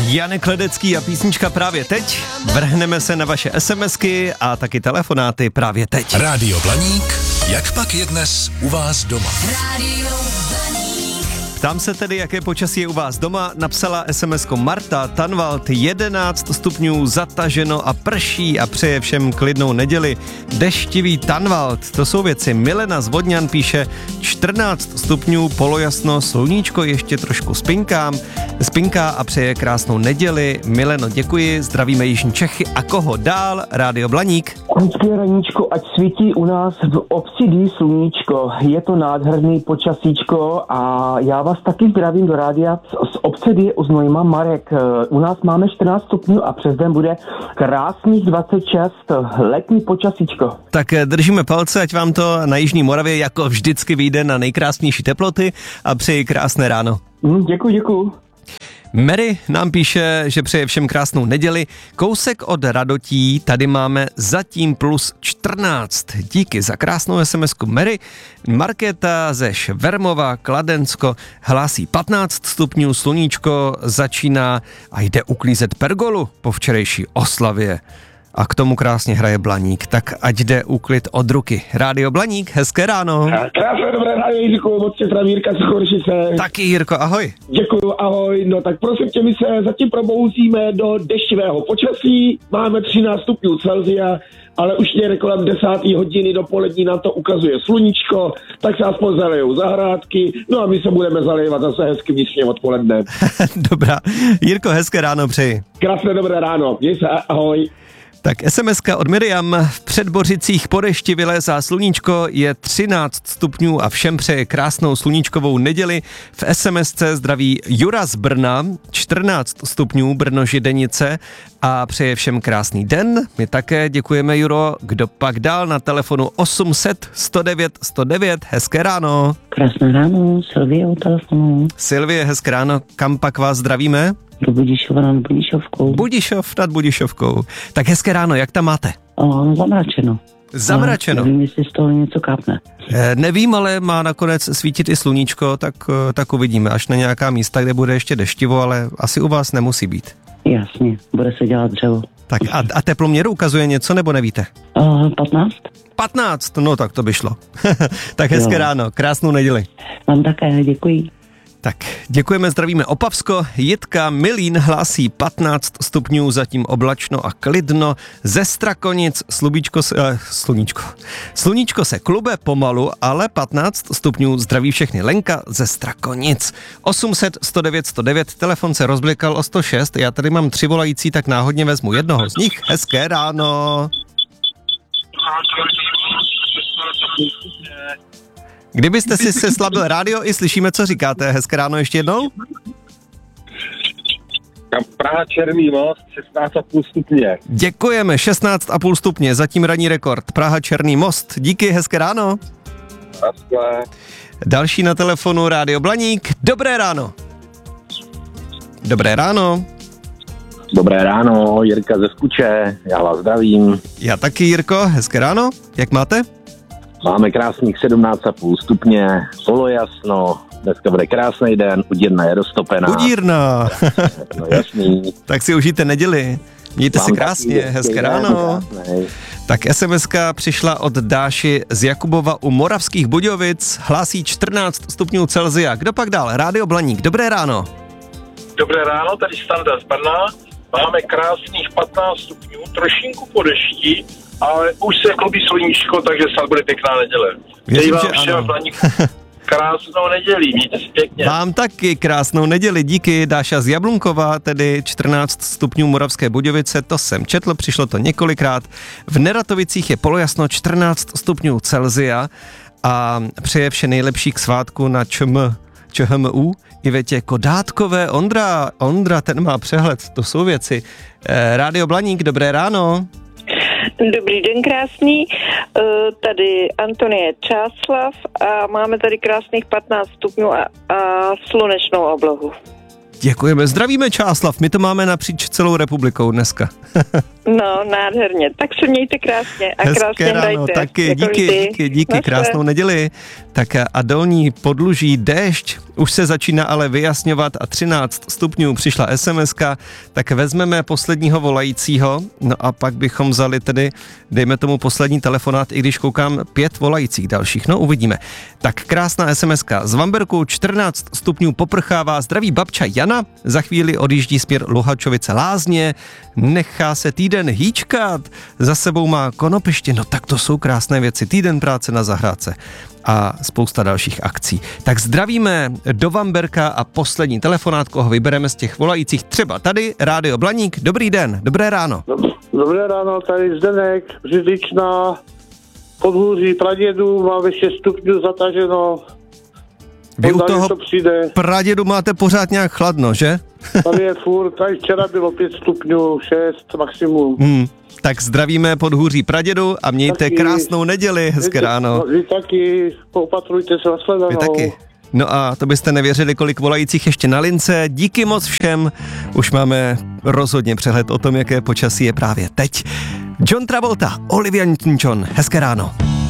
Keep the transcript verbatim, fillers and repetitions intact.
Janek Ledecký a písnička Právě teď. Vrhneme se na vaše SMSky a taky telefonáty právě teď. Rádio Blaník, jak pak je dnes u vás doma? Rádio Blaník. Ptám se tedy, jaké počasí je u vás doma. Napsala SMSko Marta Tanvald, jedenáct stupňů, zataženo a prší a přeje všem klidnou neděli. Deštivý Tanvald, to jsou věci. Milena z Vodňan píše čtrnáct stupňů, polojasno, sluníčko ještě trošku spinkám. Spinká a přeje krásnou neděli. Mileno, děkuji, zdravíme Jižní Čechy. A koho dál? Rádio Blaník. Hezké raníčko, ať svítí u nás v obci D sluníčko. Je to nádherný počasíčko a já vás taky zdravím do rádia z obce D u Znojma. Marek, u nás máme čtrnáct stupňů a přes den bude krásných dvacet šest, letní počasíčko. Tak držíme palce, ať vám to na Jižní Moravě jako vždycky vyjde na nejkrásnější teploty a přeji krásné ráno. Mm, děkuji, děkuji. Mary nám píše, že přeje všem krásnou neděli. Kousek od Radotí, tady máme zatím plus čtrnáct. Díky za krásnou SMSku Mary. Markéta ze Švermova, Kladensko, hlásí patnáct stupňů, sluníčko začíná a jde uklízet pergolu po včerejší oslavě. A k tomu krásně hraje Blaník, tak ať jde úklid od ruky. Rádio Blaník, hezké ráno. Krásné dobré rádio, Jiříku, moc tě zdraví Jirka z Choršice. Taky Jirko, ahoj. Děkuju, ahoj. No tak prosím tě, my se zatím probouzíme do deštivého počasí, máme třináct stupňů Celsia, ale už někde kolem desáté hodiny dopolední nám to ukazuje sluníčko, tak se aspoň zalejou zahrádky, no a my se budeme zalévat zase hezky vnitřně odpoledne. Dobrá. Jirko, hezké ráno přeji. Krásné dobré ráno, měj se, ahoj. Tak SMSka od Miriam, v Předbořicích po dešti vylézá sluníčko, je třináct stupňů a všem přeje krásnou sluníčkovou neděli. V SMSce zdraví Jura z Brna, čtrnáct stupňů, Brno Židenice a přeje všem krásný den. My také děkujeme, Juro. Kdo pak dál na telefonu osm set sto devět sto devět, hezké ráno. Krásné ráno, Silvie u telefonu. Silvie, hezké ráno, kam pak vás zdravíme? Do Budišova nad Budišovkou. Budišov nad Budišovkou. Tak hezké ráno, jak tam máte? O, zamračeno. Zamračeno. Nevím, jestli z toho něco kápne. E, nevím, ale má nakonec svítit i sluníčko, tak, tak uvidíme. Až na nějaká místa, kde bude ještě deštivo, ale asi u vás nemusí být. Jasně, bude se dělat dřevo. Tak a, a teploměru ukazuje něco, nebo nevíte? O, patnáct. patnáct, no tak to by šlo. Tak hezké jo. Ráno, krásnou neděli. Vám také, děkuji. Tak, děkujeme, zdravíme Opavsko. Jitka Milín hlásí patnáct stupňů, zatím oblačno a klidno. Ze Strakonic slubíčko se, eh, sluníčko. Sluníčko se klube pomalu, ale patnáct stupňů, zdraví všechny. Lenka ze Strakonic. osm set sto devět sto devět, telefon se rozblikal o sto šest, já tady mám tři volající, tak náhodně vezmu jednoho z nich. Hezké ráno. Kdybyste si se slabil rádio, i slyšíme, co říkáte. Hezké ráno ještě jednou. Praha Černý most, šestnáct a půl stupně. Děkujeme, šestnáct a půl stupně, zatím ranní rekord. Praha Černý most, díky, hezké ráno. Naschle. Další na telefonu Rádio Blaník, dobré ráno. Dobré ráno. Dobré ráno, Jirka ze Skuče, já vás zdravím. Já taky, Jirko, hezké ráno, jak máte? Máme krásných sedmnáct a půl stupně, polojasno, dneska bude krásný den, udírna je roztopená. Udírna. No jasný. Tak si užijte neděli, mějte Vám si krásně, hezké ráno. Krásnej. Tak SMSka přišla od Dáši z Jakubova u Moravských Budějovic, hlásí čtrnáct stupňů Celsia. Kdo pak dál? Rádio Blaník, dobré ráno. Dobré ráno, tady Standa z Brna. Máme krásných patnáct stupňů, trošinku po dešti, ale už se klubí sluníčko, takže snad bude pěkná neděle. Přeji vám všem Blaník krásnou neděli, mějte si pěkně. Vám taky krásnou neděli, díky. Dáša z Jablunkova, tedy čtrnáct stupňů Moravské Budějovice, to jsem četl, přišlo to několikrát. V Neratovicích je polojasno, čtrnáct stupňů Celsia a přeje vše nejlepší k svátku na ČM, ČHMU. Ivetě Kodátkové. Ondra, Ondra, ten má přehled, to jsou věci. Eh, Rádio Blaník, dobré ráno. Dobrý den, krásný. Tady Antonie Čáslav a máme tady krásných patnáct stupňů a, a slunečnou oblohu. Děkujeme, zdravíme Čáslav, my to máme napříč celou republikou dneska. No, nádherně. Tak se mějte krásně a Hezké krásně ráno, hrajte. taky, jako díky, vždy. díky, díky, Naschle. krásnou neděli. Tak a dolní podluží déšť, už se začíná ale vyjasňovat a třináct stupňů přišla es em eska, tak vezmeme posledního volajícího, no a pak bychom vzali tedy, dejme tomu poslední telefonát, i když koukám pět volajících dalších, no uvidíme. Tak krásná es em eska z Vamberku, čtrnáct stupňů poprchává, zdraví babča Jana, za chvíli odjíždí směr Luhačovice Lázně, nechá se týden hýčkat, za sebou má konopiště, no tak to jsou krásné věci, týden práce na zahrádce a spousta dalších akcí. Tak zdravíme do Vamberka a poslední telefonát, koho vybereme z těch volajících, třeba tady, Rádio Blaník, dobrý den, dobré ráno. Dobré ráno, tady Zdenek, Břidličná, Podhůří, Pradědu, máme šest stupňů zataženo. Vy u toho to přijde. Pradědu máte pořád nějak chladno, že? Tady je furt, tady včera bylo pět stupňů, šest maximum. Hmm, tak zdravíme Podhůří Pradědu a mějte Taky. krásnou neděli, hezké ráno. Vy taky, opatrujte se, nashledanou. Vy taky. No a to byste nevěřili, kolik volajících ještě na lince. Díky moc všem. Už máme rozhodně přehled o tom, jaké počasí je právě teď. John Travolta, Olivia Newton-John. Hezké ráno.